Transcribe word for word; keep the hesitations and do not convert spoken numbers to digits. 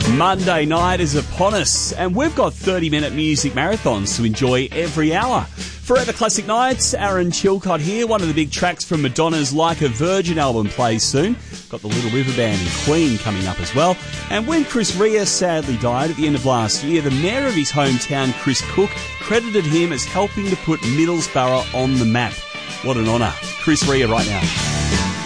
Monday night is upon us, and we've got thirty-minute music marathons to enjoy every hour. Forever Classic Nights, Aaron Chilcott here. One of the big tracks from Madonna's Like a Virgin album plays soon. Got the Little River Band and Queen coming up as well. And when Chris Rea sadly died at the end of last year, the mayor of his hometown, Chris Cook, credited him as helping to put Middlesbrough on the map. What an honour. Chris Rea right now.